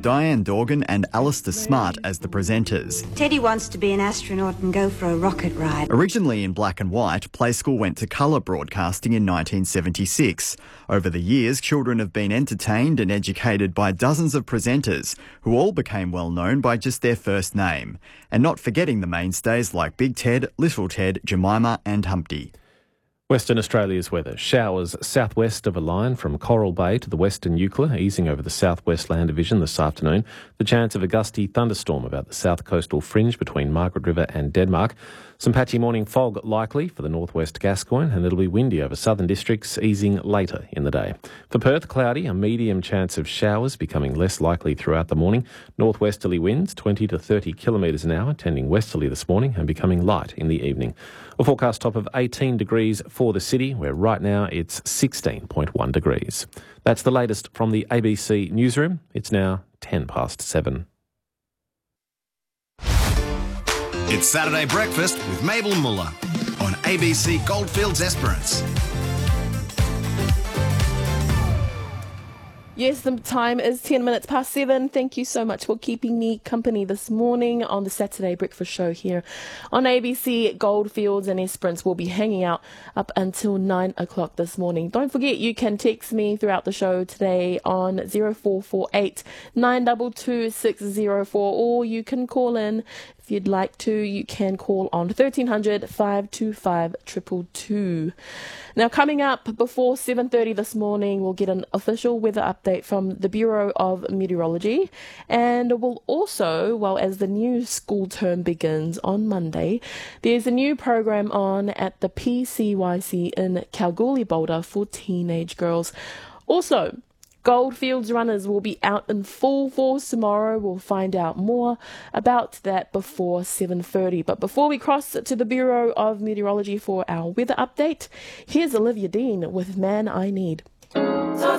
Diane Dorgan and Alistair Smart as the presenters. Teddy wants to be an astronaut and go for a rocket ride. Originally in black and white, Play School went to colour broadcasting in 1976. Over the years, children have been entertained and educated by dozens of presenters who all became well known by just their first name. And not forgetting the mainstays like Big Ted, Little Ted, Jemima and Humpty. Western Australia's weather. Showers southwest of a line from Coral Bay to the western Eucla, easing over the southwest land division this afternoon. The chance of a gusty thunderstorm about the south coastal fringe between Margaret River and Denmark. Some patchy morning fog likely for the northwest Gascoyne, and it'll be windy over southern districts, easing later in the day. For Perth, cloudy, a medium chance of showers becoming less likely throughout the morning. Northwesterly winds 20 to 30 kilometres an hour, tending westerly this morning and becoming light in the evening. A forecast top of 18 degrees for the city, where right now it's 16.1 degrees. That's the latest from the ABC newsroom. It's now 7:10. It's Saturday Breakfast with Mabel Muller on ABC Goldfields Esperance. Yes, the time is 10 minutes past 7. Thank you so much for keeping me company this morning on the Saturday Breakfast Show here on ABC Goldfields and Esperance. We'll be hanging out up until 9 o'clock this morning. Don't forget, you can text me throughout the show today on 0448 922 604, or you can call in if you'd like to. You can call on 1300 525 222. Now, coming up before 7:30 this morning, we'll get an official weather update from the Bureau of Meteorology, and we'll also, well, as the new school term begins on Monday, there's a new program on at the PCYC in Kalgoorlie Boulder for teenage girls. Also, Goldfields runners will be out in full force tomorrow. We'll find out more about that before 7:30. But before we cross to the Bureau of Meteorology for our weather update, here's Olivia Dean with Man I Need.